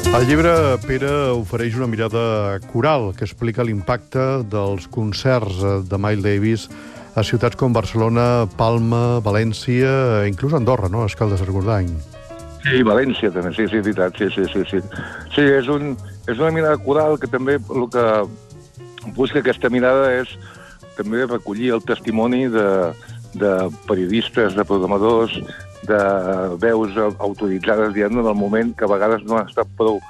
El llibre, Pere, ofereix una mirada coral que explica l'impacte dels concerts de Miles Davis a ciutats com Barcelona, Palma, València, inclús Andorra, no? Escaldes de Recordany. Sí, València també, sí, veritat, sí. Sí, és una mirada coral que també el que busca aquesta mirada és també recollir el testimoni de periodistes, de programadors, de veus autoritzades, diguem-ne, del moment, que a vegades no han estat prou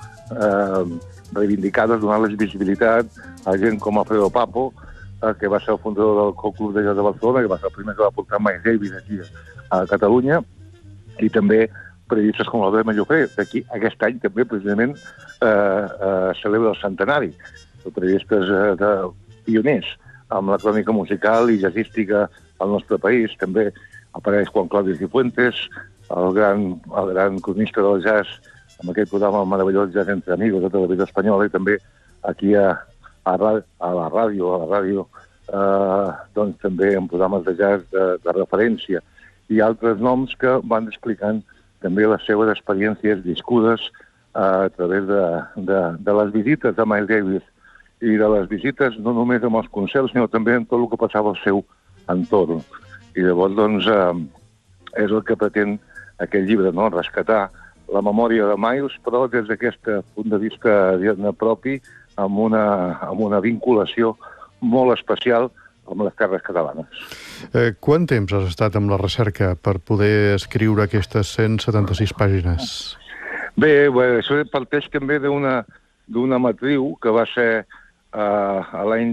reivindicades, donant-les visibilitat a gent com Alfredo Papo, que va ser el fundador del Club de Jazz de Barcelona, que va ser el primer que va portar Miles Davis aquí a Catalunya, i també periodistes com l'Albert Mallofré, d'aquí aquest any també, precisament, celebra el centenari. Periodistes pioners amb la crònica musical i jazzística al nostre país. També apareix Juan Claudio Cifuentes, el gran cronista del jazz, amb aquell programa meravellós Jazz entre Amigos de Televisió Espanyola, i també aquí a la ràdio, doncs també en programes de jazz de referència, i altres noms que van explicant també les seves experiències viscudes a través de les visites de Miles Davis, i de les visites no només amb els concerts, sinó també en tot el que passava al seu entorn. I llavors, doncs, és el que pretén aquest llibre, no? Rescatar la memòria de Miles, però des d'aquest punt de vista propi, amb una vinculació molt especial amb les terres catalanes. Quant temps has estat amb la recerca per poder escriure aquestes 176 pàgines? Bé, això parteix també d'una matriu que va ser a l'any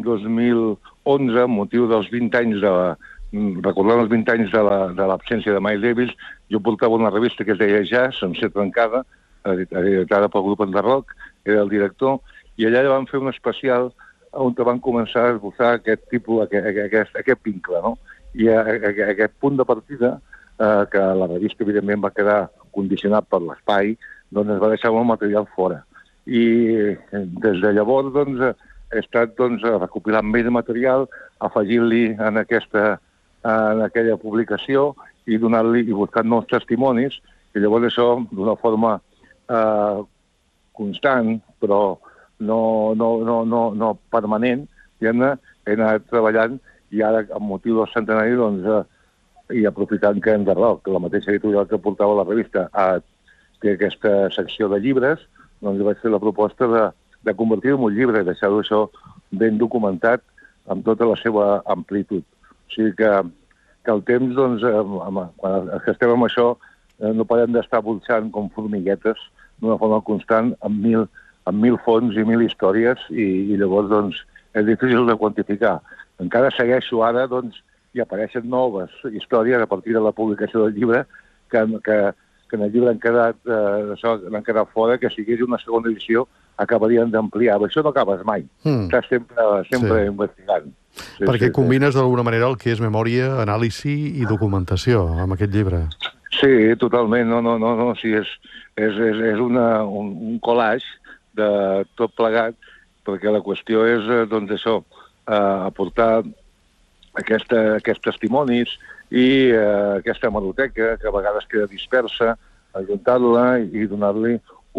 2011, amb motiu dels 20 anys recordant els 20 anys de l'absència de Miles Davis. Jo portava una revista que es deia Jazz, en ser trencada, editada pel grup Enderroc, era el director, i allà van fer un especial on van començar a esbossar aquest vincle, no? I aquest punt de partida, que la revista evidentment va quedar condicionat per l'espai, doncs es va deixar molt material fora. I des de llavors, doncs, he estat recopilant més material, afegint-li en aquella publicació i buscant nous testimonis, i llavors això, d'una forma constant, però no permanent, he anat treballant, i ara, amb motiu del centenari, i aprofitant que Enderroc, la mateixa editorial que portava la revista, té aquesta secció de llibres, doncs vaig fer la proposta de convertir-ho en un llibre, deixar-ho això ben documentat amb tota la seva amplitud. O sigui que el temps, doncs, quan estem amb això, no podem d'estar burxant com formiguetes d'una forma constant amb mil fonts i 1.000 històries, i llavors, doncs, és difícil de quantificar. Encara segueixo ara, doncs, i apareixen noves històries a partir de la publicació del llibre que en el llibre han quedat fora, que si hi hagués una segona edició acabarien d'ampliar. Això no acabes mai. Estàs sempre investigant. Perquè combines d'alguna manera el que és memòria, anàlisi i documentació amb aquest llibre. Sí, totalment. No. Sí, és un collage de tot plegat, perquè la qüestió és, doncs, això, aportar aquests testimonis i aquesta hemeroteca, que a vegades queda dispersa, ajuntar-la i donar-li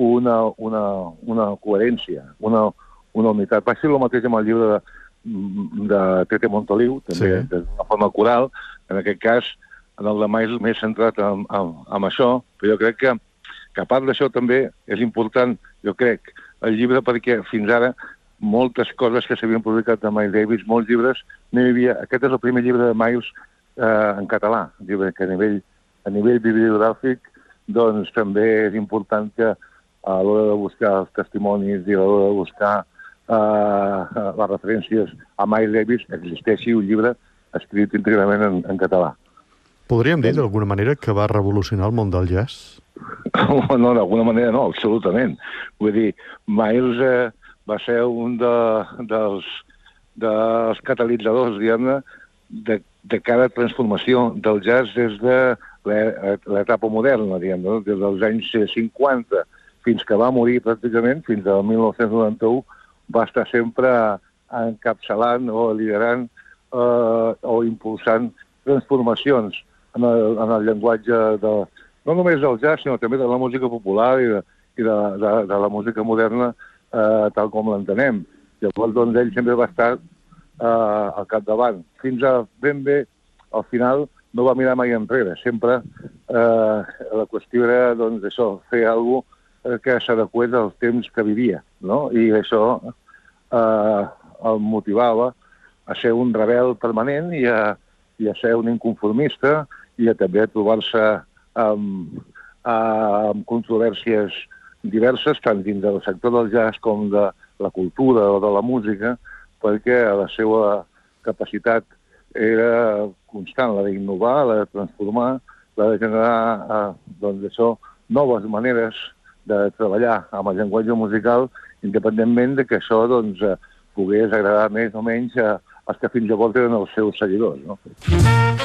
una coherència, una unitat. Va ser el mateix amb el llibre de Tete Montoliu, també d'una forma coral, en aquest cas, en el de Miles més centrat en això, però jo crec que a part d'això també és important, jo crec, el llibre, perquè fins ara moltes coses que s'havien publicat de Miles Davis, molts llibres, no hi havia. Aquest és el primer llibre de Miles en català, que a nivell bibliogràfic, doncs també és important que a l'hora de buscar els testimonis i a l'hora de buscar les referències a Miles Davis existeixi un llibre escrit íntegrament en català. Podríem dir, d'alguna manera, que va revolucionar el món del jazz? No, d'alguna manera no, absolutament. Vull dir, Miles va ser un dels catalitzadors, diguem-ne, de cada transformació del jazz des de l'etapa moderna, diguem-ne, des dels anys 50 fins que va morir pràcticament, fins al 1991, va estar sempre encapçalant o liderant o impulsant transformacions en el llenguatge no només del jazz, sinó també de la música popular i de la música moderna tal com l'entenem. Llavors, doncs, ell sempre va estar al capdavant. Fins a ben bé, al final, no va mirar mai enrere. Sempre la qüestió era, doncs, això, fer alguna cosa que s'adequés als temps que vivia, no? I això el motivava a ser un rebel permanent i a ser un inconformista i també a trobar-se amb controvèrsies diverses, tant dins del sector del jazz com de la cultura o de la música, perquè la seva capacitat era constant, la d'innovar, la de transformar, la de generar doncs això, noves maneres de treballar amb el llenguatge musical, independentment de que això doncs, pogués agradar més o menys als que fins llavors eren els seus seguidors, no?